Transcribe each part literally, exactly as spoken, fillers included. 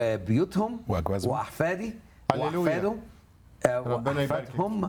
بيوتهم وأجوازهم. واحفادي هللويا. واحفادهم آه، ربنا يبارك واحفادهم.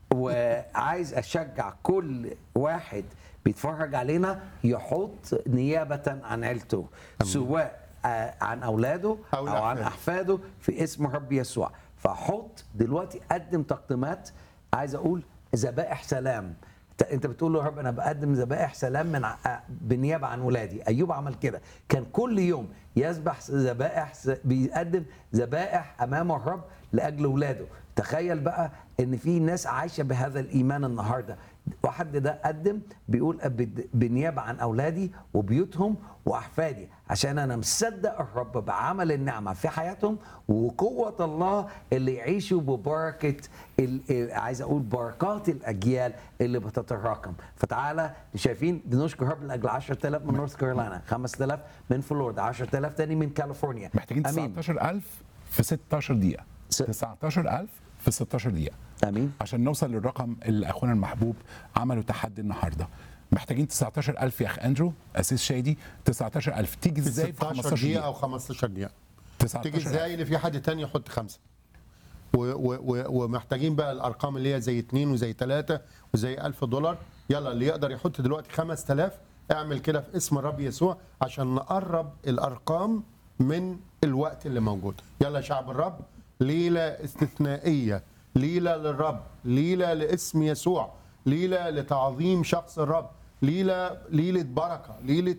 وعايز اشجع كل واحد بيتفرج علينا يحط نيابه عن عيلته، سواء آه، عن اولاده أو او عن الأحفاد. احفاده في اسم رب يسوع. فحط دلوقتي، قدم تقديمات. عايز اقول ذبائح سلام. انت- انت بتقول له يا رب انا بقدم ذبائح سلام من ع- بالنيابه عن ولادي. ايوب عمل كده، كان كل يوم يذبح ذبائح، س- بيقدم ذبائح امام الرب لاجل ولاده. تخيل بقى ان في ناس عايشه بهذا الايمان النهارده. واحد ده قدم بيقول بد- بالنيابه عن اولادي وبيوتهم واحفادي، عشان انا مصدق الرب بعمل النعمه في حياتهم وقوه الله اللي يعيشوا ببركه ال- ال- عايز اقول بركات الاجيال اللي بتتراكم. فتعالى شايفين بنشكر الرب لاجل عشرة آلاف من نورث كارولاينا، خمسة آلاف من فلوريدا، عشرة آلاف تاني من كاليفورنيا. محتاجين امين تسعتاشر ألف في ستاشر دقيقة. س- تسعتاشر ألف في ستاشر دقيقة امين عشان نوصل للرقم اللي اخونا المحبوب عملوا تحدي النهارده. محتاجين تسعتاشر ألف يا اخ اندرو اسيس شادي. تسعتاشر ألف تيجي في ازاي في ستاشر خمستاشر دقيقة دقيقة؟ أو خمستاشر دقيقة. تسعتاشر تيجي ألف. ازاي اللي في حد تاني يحط خمسة. و و و ومحتاجين بقى الأرقام اللي هي زي اتنين وزي تلاتة وزي ألف دولار. يلا اللي يقدر يحط دلوقتي خمسة آلاف اعمل كده في اسم الرب يسوع عشان نقرب الأرقام من الوقت اللي موجود. يلا يا شعب الرب، ليلة استثنائية، ليلة للرب، ليلة لاسم يسوع، ليلة لتعظيم شخص الرب، ليلة ليلة بركة، ليلة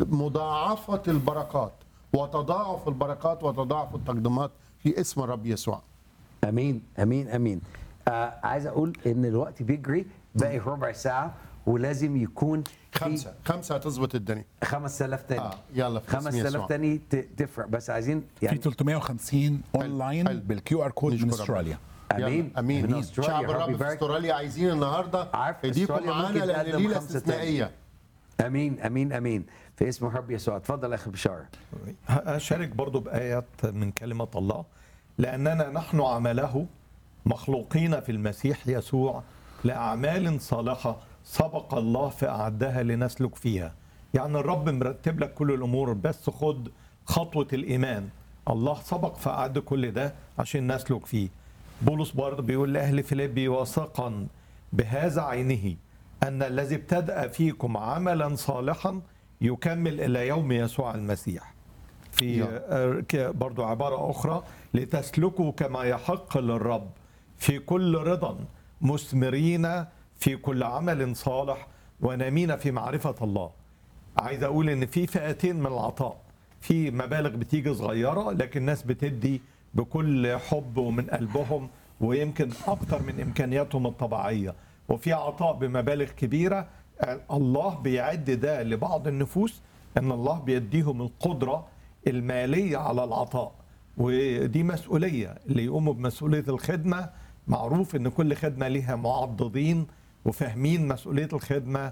مضاعفة البركات وتضاعف البركات وتضاعف التقدمات في اسم الرب يسوع. امين امين امين. آه عايز اقول ان الوقت بيجري، باقي ربع ساعه ولازم يكون في خمسة خمسة هتظبط الدنيا. خمسة آلاف تاني. آه، يلا في اسم خمسة آلاف يسوع. تاني ت- تفرق، بس عايزين في يعني ثلاثمية وخمسين اونلاين حلو. بالكيو ار كود من نشكر ربنا. استراليا. امين يلا، امين, من أستراليا. شعب رب الرب في يبارك. استراليا عايزين النهارده عارف ايديكم أستراليا معانا ممكن لان تقدم ليله خمسة تاني. استثنائيه. امين امين امين في اسم الرب يسوع. اتفضل يا اخي بشار. أشارك برضو بآيات من كلمة الله. لأننا نحن عمله مخلوقين في المسيح يسوع لأعمال صالحة سبق الله فأعدها لنسلك فيها. يعني الرب مرتب لك كل الأمور، بس خد خطوة الإيمان. الله سبق فأعد كل ده عشان نسلك فيه. بولس برضه بيقول لأهل فيليبي واثقا بهذا عينه أن الذي ابتدأ فيكم عملا صالحا يكمل إلى يوم يسوع المسيح. في آه، ك- برضو عبارة أخرى لتسلكوا كما يحق للرب في كل رضا مثمرين في كل عمل صالح ونامين في معرفة الله. عايز أقول إن في فئتين من العطاء. في مبالغ بتيجي صغيرة لكن الناس بتدي بكل حب ومن قلبهم ويمكن أكتر من إمكانياتهم الطبيعية. وفي عطاء بمبالغ كبيرة. آه، الله بيعد ده لبعض النفوس ان الله بيديهم القدره الماليه على العطاء، ودي مسؤوليه. اللي يقوموا بمسؤوليه الخدمه معروف ان كل خدمه ليها معضدين وفاهمين مسؤوليه الخدمه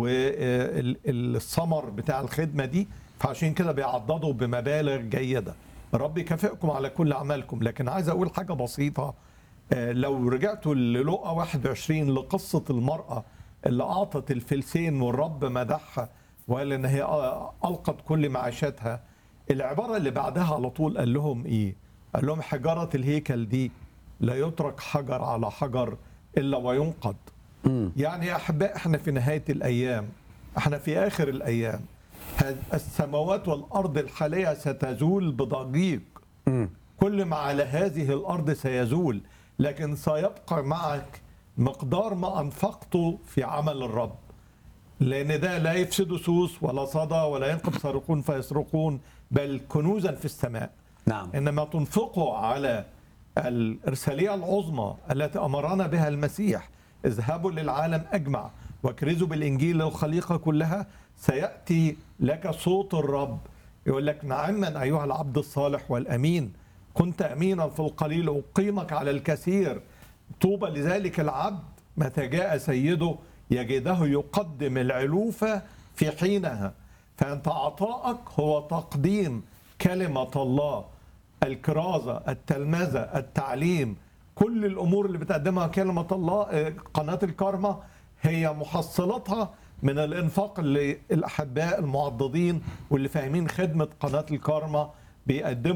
والثمر بتاع الخدمه دي، فعشان كده بيعضدوا بمبالغ جيده. رب يكافئكم على كل اعمالكم. لكن عايز اقول حاجه بسيطه. آه، لو رجعتوا للقا واحد وعشرين لقصه المراه اللي اعطت الفلسين والرب مدحها وقال ان هي القت كل معاشاتها، العباره اللي بعدها على طول قال لهم ايه؟ قال لهم حجاره الهيكل دي لا يترك حجر على حجر الا وينقض. يعني يا احباء احنا في نهايه الايام، احنا في اخر الايام. هذ- السماوات والارض الحاليه ستزول بضجيج. كل ما على هذه الارض سيزول، لكن سيبقى معك مقدار ما انفقته في عمل الرب. لأن ده لا يفسد سوس ولا صدى ولا ينقض سارقون فيسرقون، بل كنوزا في السماء. نعم. إنما تنفقوا على الإرسالية العظمى التي أمرنا بها المسيح: اذهبوا للعالم أجمع واكرزوا بالإنجيل للخليقة كلها، سيأتي لك صوت الرب يقول لك: نعما أيها العبد الصالح والأمين، كنت أمينا في القليل أقيمك على الكثير. طوبى لذلك العبد متى جاء سيده يجده يقدم العلوفة في حينها. فأنت عطائك هو تقديم كلمة الله، الكرازة، التلمذة، التعليم، كل الأمور اللي بتقدمها كلمة الله. قناة الكارما هي محصلتها من الإنفاق اللي الأحباء المعضدين واللي فاهمين خدمة قناة الكارما بيقدموا